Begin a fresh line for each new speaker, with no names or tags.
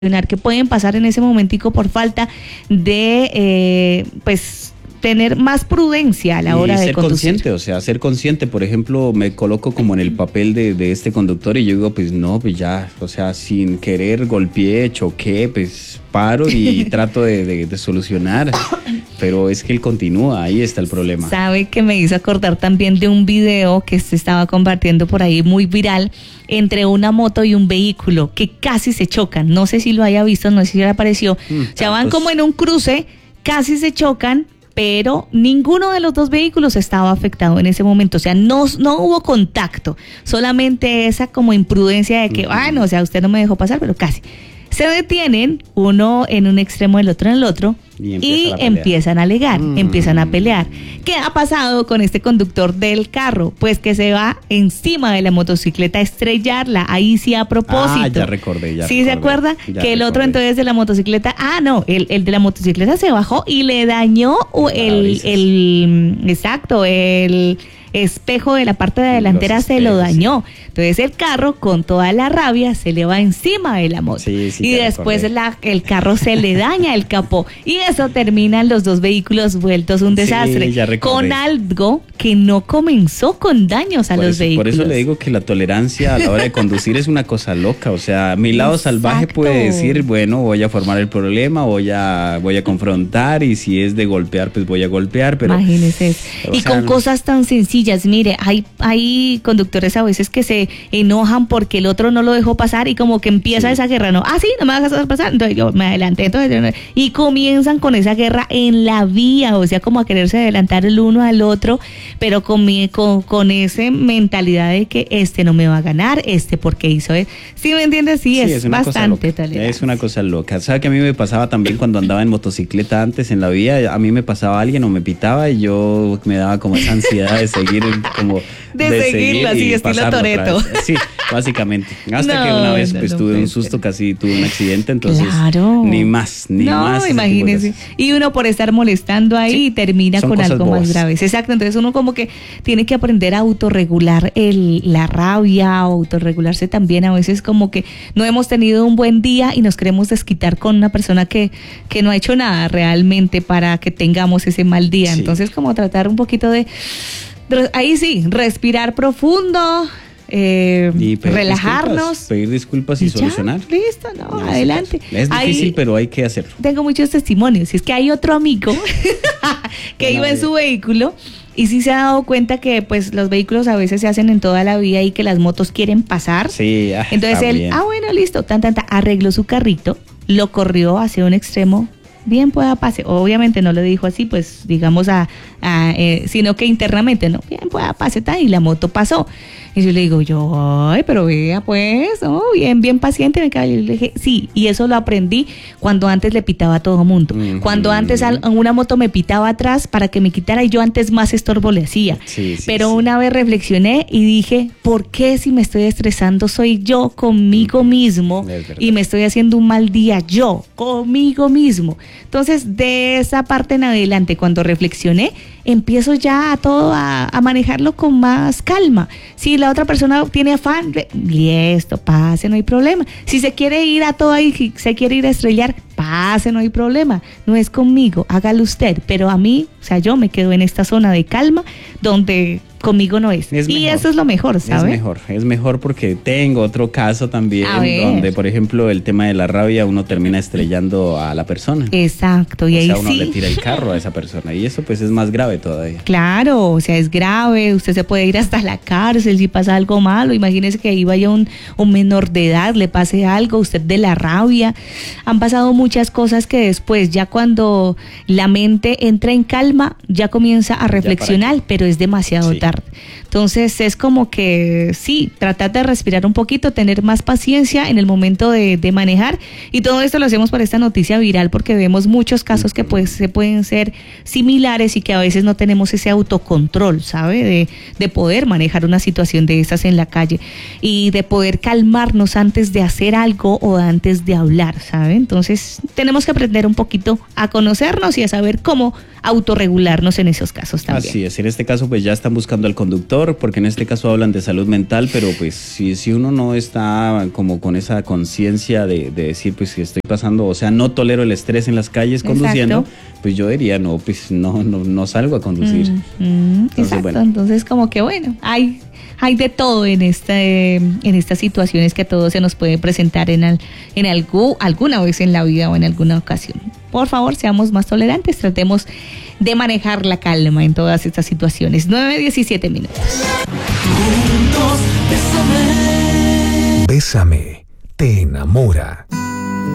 que pueden pasar en ese momentico por falta de, tener más prudencia a la hora de conducir.
Ser consciente, por ejemplo, me coloco como en el papel de este conductor y yo digo, pues no, pues ya, sin querer golpeé, choqué, pues paro y trato de solucionar, pero es que él continúa, ahí está el problema.
Sabe que me hizo acordar también de un video que se estaba compartiendo por ahí muy viral entre una moto y un vehículo que casi se chocan, no sé si lo haya visto, no sé si le apareció, van como en un cruce, casi se chocan, pero ninguno de los dos vehículos estaba afectado en ese momento, no hubo contacto, solamente esa como imprudencia de que, usted no me dejó pasar, pero casi. Se detienen, uno en un extremo, el otro en el otro, y empiezan a alegar, empiezan a pelear. ¿Qué ha pasado con este conductor del carro? Pues que se va encima de la motocicleta a estrellarla, ahí sí a propósito.
Ya recordé.
¿Sí se acuerda? Que el otro entonces de la motocicleta, el de la motocicleta se bajó y le dañó el espejo de la parte de delantera, se lo dañó. Entonces el carro con toda la rabia se le va encima de la moto y después el carro se le daña el capó y eso terminan los dos vehículos vueltos un desastre, con algo que no comenzó con daños a los vehículos.
Por eso le digo que la tolerancia a la hora de conducir es una cosa loca, mi lado salvaje puede decir, bueno, voy a formar el problema, voy a confrontar y si es de golpear, pues voy a golpear, pero
imagínese, con cosas tan sencillas. Mire, hay conductores a veces que se enojan porque el otro no lo dejó pasar y como que empieza esa guerra, no me vas a dejar pasar, entonces yo me adelanté, y comienzan con esa guerra en la vía, como a quererse adelantar el uno al otro, pero con esa mentalidad de que este no me va a ganar, porque hizo eso. ¿Sí me entiendes? Sí, es bastante tolerante.
Es una cosa loca. ¿Sabe que a mí me pasaba también cuando andaba en motocicleta antes en la vía? A mí me pasaba alguien o me pitaba y yo me daba como esa ansiedad de seguir
de seguirlo así, estilo Toretto.
Sí, básicamente. Hasta que una vez tuve un susto, casi tuve un accidente, entonces ni más.
Imagínese. Y uno por estar molestando ahí termina con algo más grave. Exacto, entonces uno como que tiene que aprender a autorregular la rabia, autorregularse también. A veces como que no hemos tenido un buen día y nos queremos desquitar con una persona que no ha hecho nada realmente para que tengamos ese mal día. Entonces como tratar un poquito de ahí sí, respirar profundo, y relajarnos,
pedir disculpas y solucionar.
Listo, adelante.
Es difícil, pero hay que hacerlo.
Tengo muchos testimonios. Y es que hay otro amigo que iba en su vehículo y sí se ha dado cuenta que pues los vehículos a veces se hacen en toda la vía y que las motos quieren pasar.
Sí,
entonces él, listo, arregló su carrito, lo corrió hacia un extremo. Bien pueda pase, obviamente no lo dijo así, pues digamos sino que internamente, bien pueda pase, y la moto pasó. Y yo le digo, pero vea pues, bien paciente, y le dije, sí, y eso lo aprendí cuando antes le pitaba a todo mundo, cuando antes una moto me pitaba atrás para que me quitara y yo antes más estorbo le hacía, pero una vez reflexioné y dije, ¿por qué si me estoy estresando soy yo conmigo mismo y me estoy haciendo un mal día yo conmigo mismo? Entonces de esa parte en adelante, cuando reflexioné, empiezo ya a manejarlo con más calma. Si la otra persona tiene afán, listo, pase, no hay problema. Si se quiere ir a todo ahí, se quiere ir a estrellar, pase, no hay problema. No es conmigo, hágalo usted. Pero a mí, yo me quedo en esta zona de calma donde conmigo no es. Y mejor. Eso es lo mejor, ¿sabe?
Es mejor porque tengo otro caso también donde, por ejemplo, el tema de la rabia, uno termina estrellando a la persona.
Exacto, y ahí
uno le tira el carro a esa persona y eso pues es más grave todavía.
Claro, es grave, usted se puede ir hasta la cárcel si pasa algo malo. Imagínese que ahí vaya un menor de edad, le pase algo, usted de la rabia. Han pasado muchas cosas que después, ya cuando la mente entra en calma, ya comienza a reflexionar, pero es demasiado tarde. Entonces es como que tratar de respirar un poquito, tener más paciencia en el momento de manejar, y todo esto lo hacemos por esta noticia viral porque vemos muchos casos que pues se pueden ser similares y que a veces no tenemos ese autocontrol, ¿sabe? De poder manejar una situación de esas en la calle y de poder calmarnos antes de hacer algo o antes de hablar, ¿sabe? Entonces tenemos que aprender un poquito a conocernos y a saber cómo autorregularnos en esos casos también.
Así es, en este caso pues ya están buscando al conductor. mayor, porque en este caso hablan de salud mental, pero pues si uno no está como con esa conciencia de decir, pues que estoy pasando, o sea, no tolero el estrés en las calles conduciendo,
Exacto.
pues yo diría, no, pues no salgo a conducir.
Exacto,
bueno.
entonces como que bueno, hay de todo en estas situaciones que a todos se nos puede presentar alguna vez en la vida o en alguna ocasión. Por favor, seamos más tolerantes, tratemos de manejar la calma en todas estas situaciones. 9:17 minutos.
Bésame, te enamora.